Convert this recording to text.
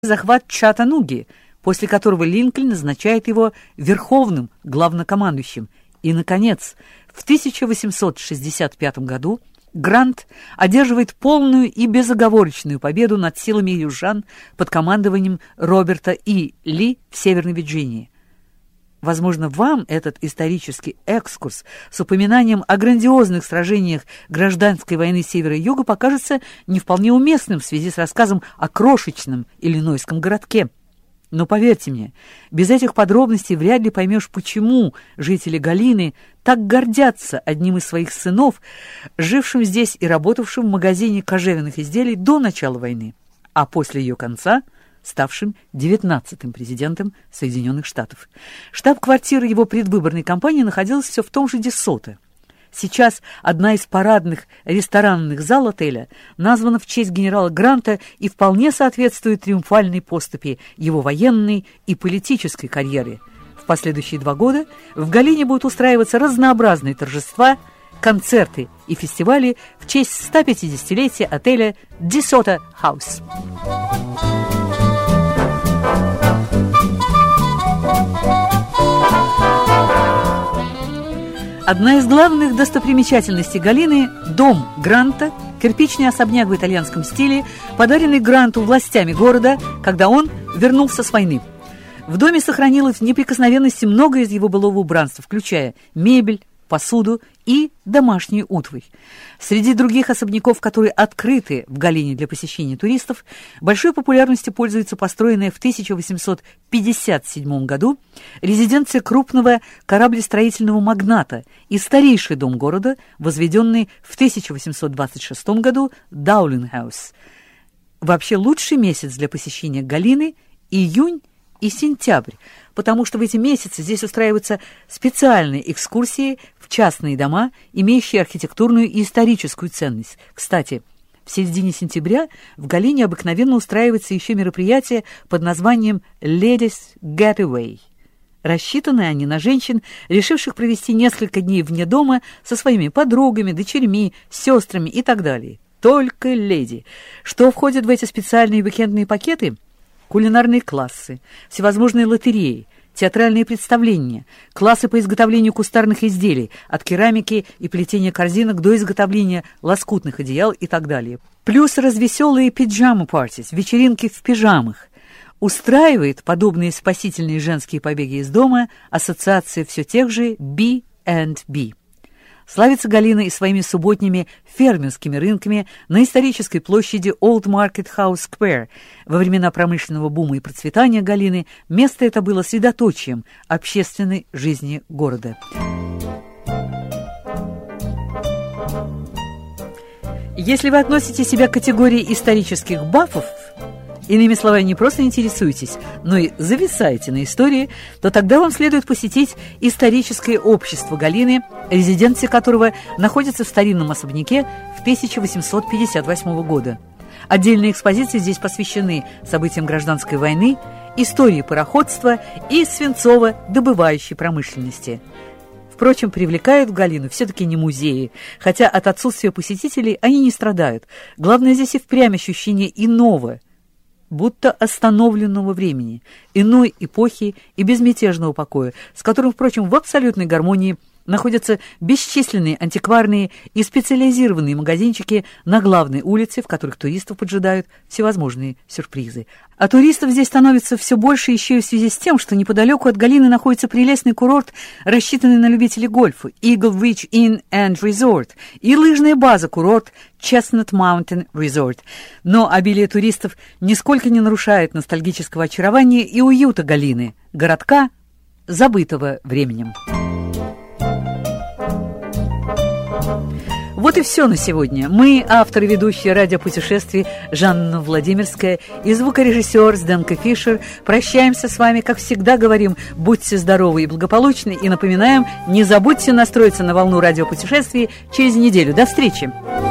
захват Чаттануги, после которого Линкольн назначает его верховным главнокомандующим. И, наконец, в 1865 году Грант одерживает полную и безоговорочную победу над силами южан под командованием Роберта И. Ли в Северной Вирджинии. Возможно, вам этот исторический экскурс с упоминанием о грандиозных сражениях гражданской войны Севера и Юга покажется не вполне уместным в связи с рассказом о крошечном иллинойском городке. Но поверьте мне, без этих подробностей вряд ли поймешь, почему жители Галины так гордятся одним из своих сынов, жившим здесь и работавшим в магазине кожевенных изделий до начала войны, а после ее конца ставшим 19-м президентом Соединенных Штатов. Штаб-квартира его предвыборной кампании находилась все в том же Десото. Сейчас одна из парадных ресторанных зал отеля названа в честь генерала Гранта и вполне соответствует триумфальной поступи его военной и политической карьеры. В последующие 2 года в Галине будут устраиваться разнообразные торжества, концерты и фестивали в честь 150-летия отеля Десото Хаус. Одна из главных достопримечательностей Галины – дом Гранта, кирпичный особняк в итальянском стиле, подаренный Гранту властями города, когда он вернулся с войны. В доме сохранилось в неприкосновенности многое из его былого убранства, включая мебель, посуду и домашнюю утварь. Среди других особняков, которые открыты в Галине для посещения туристов, большой популярностью пользуется построенная в 1857 году резиденция крупного кораблестроительного магната и старейший дом города, возведенный в 1826 году Даулинг-хаус. Вообще лучший месяц для посещения Галины – июнь и сентябрь, потому что в эти месяцы здесь устраиваются специальные экскурсии в частные дома, имеющие архитектурную и историческую ценность. Кстати, в середине сентября в Галине обыкновенно устраивается еще мероприятие под названием «Ladies Getaway». Рассчитаны они на женщин, решивших провести несколько дней вне дома со своими подругами, дочерьми, сестрами и так далее. Только леди. Что входит в эти специальные уикендные пакеты? Кулинарные классы, всевозможные лотереи, театральные представления, классы по изготовлению кустарных изделий, от керамики и плетения корзинок до изготовления лоскутных одеял и так далее. Плюс развеселые пиджама-партис, вечеринки в пижамах. Устраивает подобные спасительные женские побеги из дома ассоциация все тех же B&B. Славится Галина и своими субботними фермерскими рынками на исторической площади Old Market House Square. Во времена промышленного бума и процветания Галины место это было средоточием общественной жизни города. Если вы относите себя к категории исторических бафов, иными словами, не просто интересуетесь, но и зависаете на истории, то тогда вам следует посетить историческое общество Галины, резиденция которого находится в старинном особняке в 1858 года. Отдельные экспозиции здесь посвящены событиям гражданской войны, истории пароходства и свинцово-добывающей промышленности. Впрочем, привлекают в Галину все-таки не музеи, хотя от отсутствия посетителей они не страдают. Главное здесь и впрямь ощущение иного, будто остановленного времени, иной эпохи и безмятежного покоя, с которым, впрочем, в абсолютной гармонии находятся бесчисленные антикварные и специализированные магазинчики на главной улице, в которых туристов поджидают всевозможные сюрпризы. А туристов здесь становится все больше еще и в связи с тем, что неподалеку от Галины находится прелестный курорт, рассчитанный на любителей гольфа, Eagle Ridge Inn and Resort, и лыжная база-курорт Chestnut Mountain Resort. Но обилие туристов нисколько не нарушает ностальгического очарования и уюта Галины, городка, забытого временем. Вот и все на сегодня. Мы, авторы и ведущие радиопутешествий Жанна Владимирская и звукорежиссер Зденко Фишер, прощаемся с вами, как всегда говорим, будьте здоровы и благополучны, и напоминаем, не забудьте настроиться на волну радиопутешествий через неделю. До встречи!